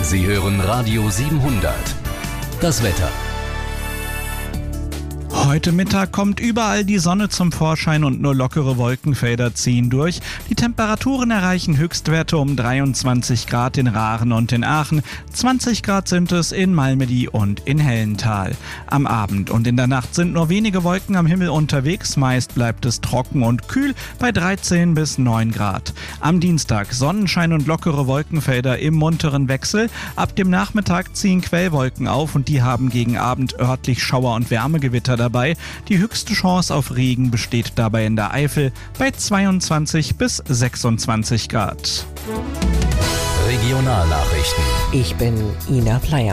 Sie hören Radio 700. Das Wetter. Heute Mittag kommt überall die Sonne zum Vorschein und nur lockere Wolkenfelder ziehen durch. Die Temperaturen erreichen Höchstwerte um 23 Grad in Raaren und in Aachen. 20 Grad sind es in Malmedy und in Hellental. Am Abend und in der Nacht sind nur wenige Wolken am Himmel unterwegs. Meist bleibt es trocken und kühl bei 13 bis 9 Grad. Am Dienstag Sonnenschein und lockere Wolkenfelder im munteren Wechsel. Ab dem Nachmittag ziehen Quellwolken auf und die haben gegen Abend örtlich Schauer- und Wärmegewitter dabei. Die höchste Chance auf Regen besteht dabei in der Eifel bei 22 bis 26 Grad. Regionalnachrichten. Ich bin Ina Pleier.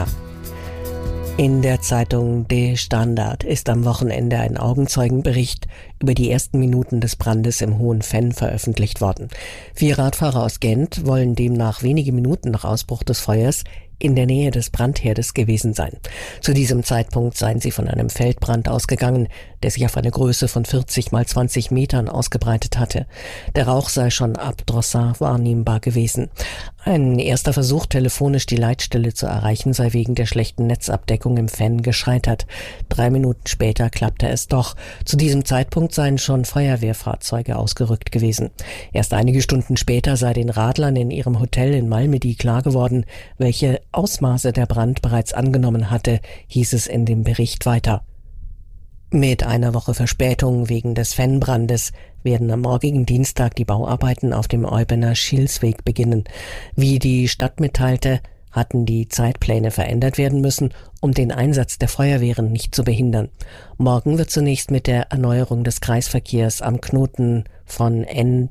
In der Zeitung De Standard ist am Wochenende ein Augenzeugenbericht über die ersten Minuten des Brandes im Hohen Venn veröffentlicht worden. 4 Radfahrer aus Gent wollen demnach wenige Minuten nach Ausbruch des Feuers in der Nähe des Brandherdes gewesen sein. Zu diesem Zeitpunkt seien sie von einem Feldbrand ausgegangen, der sich auf eine Größe von 40 mal 20 Metern ausgebreitet hatte. Der Rauch sei schon ab Drossard wahrnehmbar gewesen. Ein erster Versuch, telefonisch die Leitstelle zu erreichen, sei wegen der schlechten Netzabdeckung im Venn gescheitert. 3 Minuten später klappte es doch. Zu diesem Zeitpunkt seien schon Feuerwehrfahrzeuge ausgerückt gewesen. Erst einige Stunden später sei den Radlern in ihrem Hotel in Malmedy klar geworden, welche Ausmaße der Brand bereits angenommen hatte, hieß es in dem Bericht weiter. Mit einer Woche Verspätung wegen des Venn-Brandes werden am morgigen Dienstag die Bauarbeiten auf dem Eubener Schilsweg beginnen. Wie die Stadt mitteilte, hatten die Zeitpläne verändert werden müssen, um den Einsatz der Feuerwehren nicht zu behindern. Morgen wird zunächst mit der Erneuerung des Kreisverkehrs am Knoten von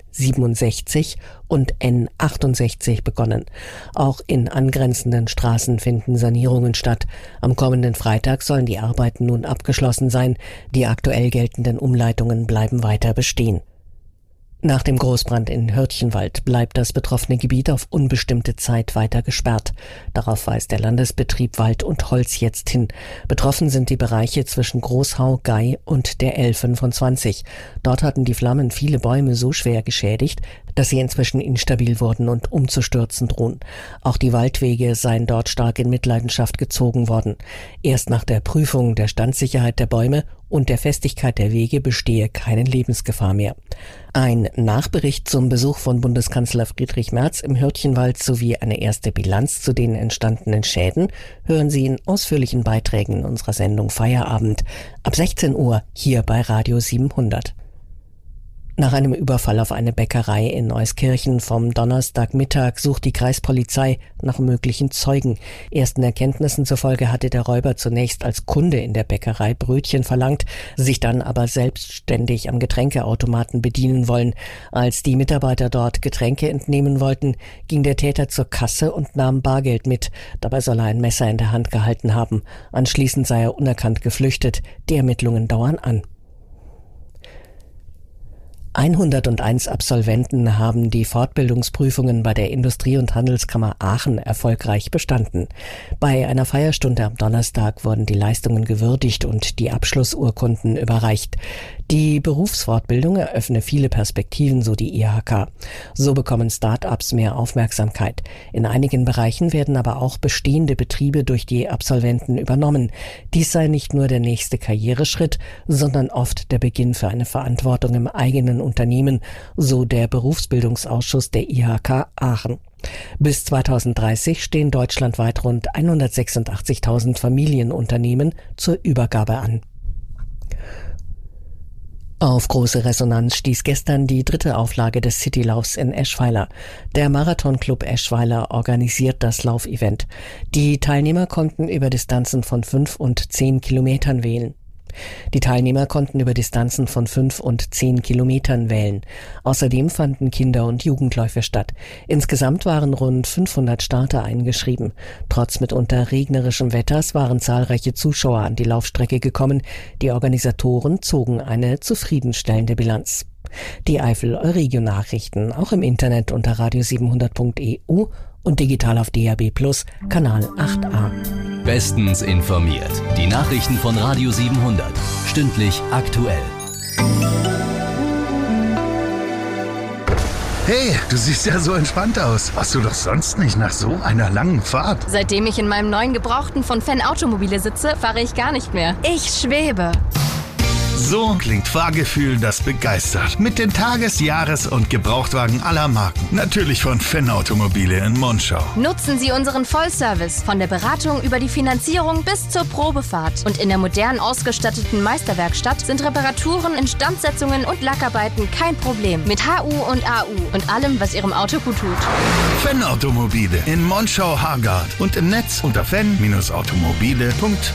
N67 und N68 begonnen. Auch in angrenzenden Straßen finden Sanierungen statt. Am kommenden Freitag sollen die Arbeiten nun abgeschlossen sein. Die aktuell geltenden Umleitungen bleiben weiter bestehen. Nach dem Großbrand in Hörtchenwald bleibt das betroffene Gebiet auf unbestimmte Zeit weiter gesperrt. Darauf weist der Landesbetrieb Wald und Holz jetzt hin. Betroffen sind die Bereiche zwischen Großhau, Gei und der L25. Dort hatten die Flammen viele Bäume so schwer geschädigt, dass sie inzwischen instabil wurden und umzustürzen drohen. Auch die Waldwege seien dort stark in Mitleidenschaft gezogen worden. Erst nach der Prüfung der Standsicherheit der Bäume und der Festigkeit der Wege bestehe keine Lebensgefahr mehr. Ein Nachbericht zum Besuch von Bundeskanzler Friedrich Merz im Hörtchenwald sowie eine erste Bilanz zu den entstandenen Schäden hören Sie in ausführlichen Beiträgen in unserer Sendung Feierabend ab 16 Uhr hier bei Radio 700. Nach einem Überfall auf eine Bäckerei in Euskirchen vom Donnerstagmittag sucht die Kreispolizei nach möglichen Zeugen. Ersten Erkenntnissen zufolge hatte der Räuber zunächst als Kunde in der Bäckerei Brötchen verlangt, sich dann aber selbstständig am Getränkeautomaten bedienen wollen. Als die Mitarbeiter dort Getränke entnehmen wollten, ging der Täter zur Kasse und nahm Bargeld mit. Dabei soll er ein Messer in der Hand gehalten haben. Anschließend sei er unerkannt geflüchtet. Die Ermittlungen dauern an. 101 Absolventen haben die Fortbildungsprüfungen bei der Industrie- und Handelskammer Aachen erfolgreich bestanden. Bei einer Feierstunde am Donnerstag wurden die Leistungen gewürdigt und die Abschlussurkunden überreicht. Die Berufsfortbildung eröffne viele Perspektiven, so die IHK. So bekommen Start-ups mehr Aufmerksamkeit. In einigen Bereichen werden aber auch bestehende Betriebe durch die Absolventen übernommen. Dies sei nicht nur der nächste Karriereschritt, sondern oft der Beginn für eine Verantwortung im eigenen Unternehmen, so der Berufsbildungsausschuss der IHK Aachen. Bis 2030 stehen deutschlandweit rund 186.000 Familienunternehmen zur Übergabe an. Auf große Resonanz stieß gestern die 3. Auflage des Citylaufs in Eschweiler. Der Marathon-Club Eschweiler organisiert das Laufevent. Die Teilnehmer konnten über Distanzen von 5 und 10 Kilometern wählen. Außerdem fanden Kinder- und Jugendläufe statt. Insgesamt waren rund 500 Starter eingeschrieben. Trotz mitunter regnerischem Wetters waren zahlreiche Zuschauer an die Laufstrecke gekommen. Die Organisatoren zogen eine zufriedenstellende Bilanz. Die Eifel-Euregio-Nachrichten auch im Internet unter radio700.eu und digital auf DAB+ Kanal 8a. Bestens informiert. Die Nachrichten von Radio 700. Stündlich aktuell. Hey, du siehst ja so entspannt aus. Warst du doch sonst nicht nach so einer langen Fahrt? Seitdem ich in meinem neuen Gebrauchten von Fenn Automobile sitze, fahre ich gar nicht mehr. Ich schwebe. So klingt Fahrgefühl, das begeistert. Mit den Tages-, Jahres- und Gebrauchtwagen aller Marken. Natürlich von Fenn Automobile in Monschau. Nutzen Sie unseren Vollservice von der Beratung über die Finanzierung bis zur Probefahrt. Und in der modern ausgestatteten Meisterwerkstatt sind Reparaturen, Instandsetzungen und Lackarbeiten kein Problem. Mit HU und AU und allem, was Ihrem Auto gut tut. Fenn Automobile in Monschau-Hargard und im Netz unter fenn-automobile.de.